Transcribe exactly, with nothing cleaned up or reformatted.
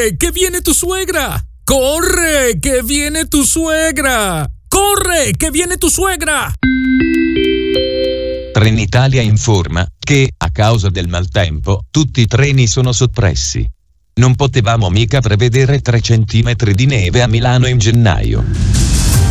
Corre, che viene tu suegra! Corre, che viene tu suegra! Corre, che viene tu suegra! Trenitalia informa che, a causa del maltempo, tutti i treni sono soppressi. Non potevamo mica prevedere tre centimetri di neve a Milano in gennaio.